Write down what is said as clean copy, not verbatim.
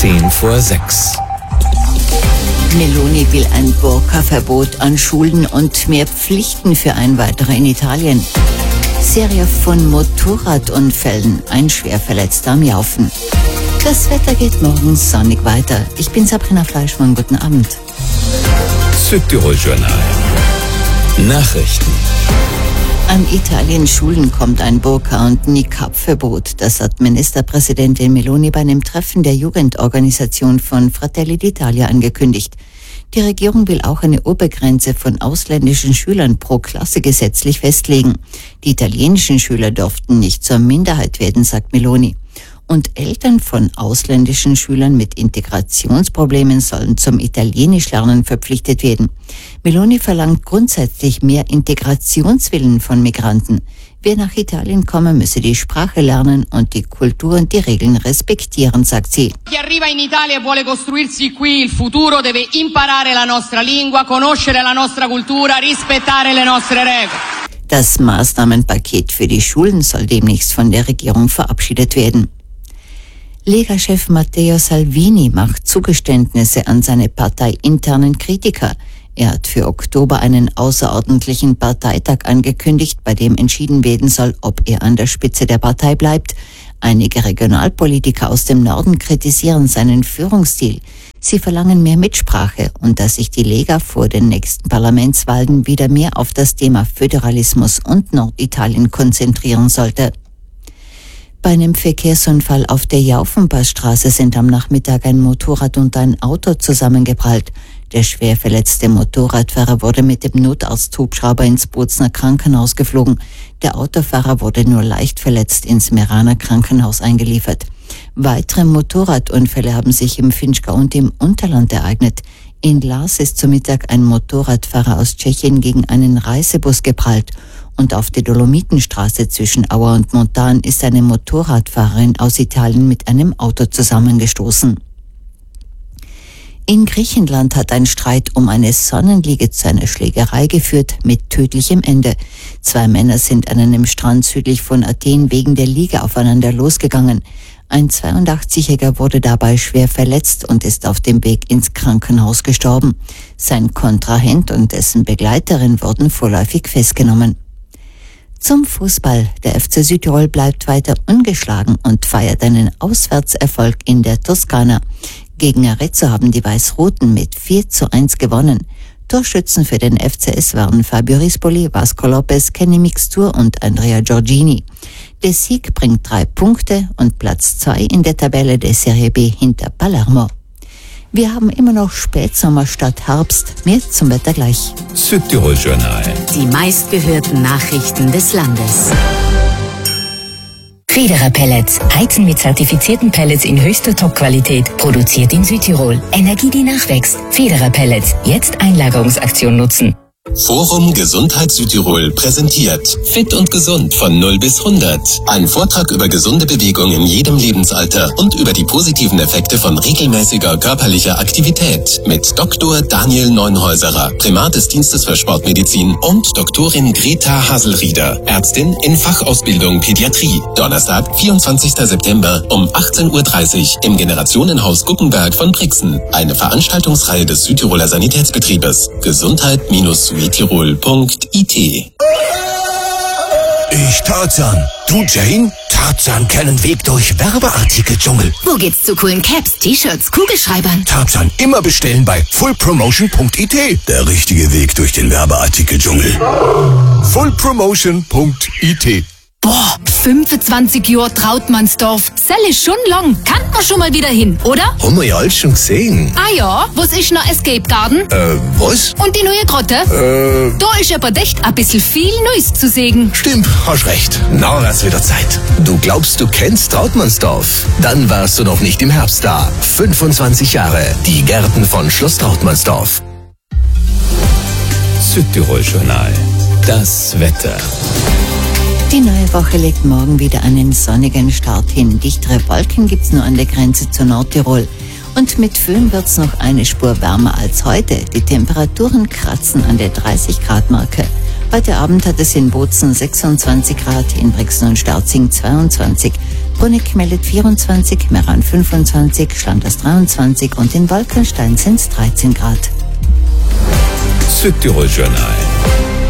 6:10. Meloni will ein Burka-Verbot an Schulen und mehr Pflichten für Einwanderer in Italien. Serie von Motorradunfällen, ein Schwerverletzter am Jaufen. Das Wetter geht morgen sonnig weiter. Ich bin Sabrina Fleischmann, guten Abend. Südtirol Journal. Nachrichten. An Italiens Schulen kommt ein Burka- und Niqab-Verbot. Das hat Ministerpräsidentin Meloni bei einem Treffen der Jugendorganisation von Fratelli d'Italia angekündigt. Die Regierung will auch eine Obergrenze von ausländischen Schülern pro Klasse gesetzlich festlegen. Die italienischen Schüler dürften nicht zur Minderheit werden, sagt Meloni. Und Eltern von ausländischen Schülern mit Integrationsproblemen sollen zum Italienischlernen verpflichtet werden. Meloni verlangt grundsätzlich mehr Integrationswillen von Migranten. Wer nach Italien komme, müsse die Sprache lernen und die Kultur und die Regeln respektieren, sagt sie. Chi arriva in Italia e vuole costruirsi qui il futuro deve imparare la nostra lingua, conoscere la nostra cultura, rispettare le nostre regole. Das Maßnahmenpaket für die Schulen soll demnächst von der Regierung verabschiedet werden. Lega-Chef Matteo Salvini macht Zugeständnisse an seine parteiinternen Kritiker. Er hat für Oktober einen außerordentlichen Parteitag angekündigt, bei dem entschieden werden soll, ob er an der Spitze der Partei bleibt. Einige Regionalpolitiker aus dem Norden kritisieren seinen Führungsstil. Sie verlangen mehr Mitsprache und dass sich die Lega vor den nächsten Parlamentswahlen wieder mehr auf das Thema Föderalismus und Norditalien konzentrieren sollte. Bei einem Verkehrsunfall auf der Jaufenpassstraße sind am Nachmittag ein Motorrad und ein Auto zusammengeprallt. Der schwer verletzte Motorradfahrer wurde mit dem Notarzthubschrauber ins Bozner Krankenhaus geflogen. Der Autofahrer wurde nur leicht verletzt ins Meraner Krankenhaus eingeliefert. Weitere Motorradunfälle haben sich im Finchgau und im Unterland ereignet. In Lars ist zu Mittag ein Motorradfahrer aus Tschechien gegen einen Reisebus geprallt. Und auf der Dolomitenstraße zwischen Auer und Montan ist eine Motorradfahrerin aus Italien mit einem Auto zusammengestoßen. In Griechenland hat ein Streit um eine Sonnenliege zu einer Schlägerei geführt mit tödlichem Ende. 2 Männer sind an einem Strand südlich von Athen wegen der Liege aufeinander losgegangen. Ein 82-Jähriger wurde dabei schwer verletzt und ist auf dem Weg ins Krankenhaus gestorben. Sein Kontrahent und dessen Begleiterin wurden vorläufig festgenommen. Zum Fußball. Der FC Südtirol bleibt weiter ungeschlagen und feiert einen Auswärtserfolg in der Toskana. Gegen Arezzo haben die Weiß-Roten mit 4:1 gewonnen. Torschützen für den FCS waren Fabio Rispoli, Vasco Lopez, Kenny Mixtur und Andrea Giorgini. Der Sieg bringt 3 Punkte und Platz 2 in der Tabelle der Serie B hinter Palermo. Wir haben immer noch Spätsommer statt Herbst. Mehr zum Wetter gleich. Südtirol Journal. Die meistgehörten Nachrichten des Landes. Federer Pellets. Heizen mit zertifizierten Pellets in höchster Top-Qualität. Produziert in Südtirol. Energie, die nachwächst. Federer Pellets. Jetzt Einlagerungsaktion nutzen. Forum Gesundheit Südtirol präsentiert Fit und Gesund von 0 bis 100. Ein Vortrag über gesunde Bewegung in jedem Lebensalter und über die positiven Effekte von regelmäßiger körperlicher Aktivität mit Dr. Daniel Neunhäuserer, Primat des Dienstes für Sportmedizin und Doktorin Greta Haselrieder, Ärztin in Fachausbildung Pädiatrie. Donnerstag, 24. September um 18:30 Uhr im Generationenhaus Guckenberg von Brixen. Eine Veranstaltungsreihe des Südtiroler Sanitätsbetriebes. Gesundheit-südtirol.it. Ich Tarzan. Du Jane? Tarzan kennen Weg durch Werbeartikeldschungel. Wo geht's zu coolen Caps, T-Shirts, Kugelschreibern? Tarzan immer bestellen bei fullpromotion.it. Der richtige Weg durch den Werbeartikeldschungel. fullpromotion.it. Boah, 25 Jahre Trautmannsdorf. Sell ist schon lang. Kann man schon mal wieder hin, oder? Haben wir ja alles schon gesehen. Ah ja, was ist noch Escape Garden? Was? Und die neue Grotte? Da ist aber echt ein bisschen viel Neues zu sehen. Stimmt, hast recht. Na, wär's wieder Zeit. Du glaubst, du kennst Trautmannsdorf? Dann warst du noch nicht im Herbst da. 25 Jahre. Die Gärten von Schloss Trautmannsdorf. Südtirol Journal. Das Wetter. Die neue Woche legt morgen wieder einen sonnigen Start hin. Dichtere Wolken gibt's nur an der Grenze zu Nordtirol. Und mit Föhn wird's noch eine Spur wärmer als heute. Die Temperaturen kratzen an der 30-Grad-Marke. Heute Abend hat es in Bozen 26 Grad, in Brixen und Starzing 22. Bruneck meldet 24, Meran 25, Schlanders 23 und in Walkenstein sind es 13 Grad. Südtirol Journal.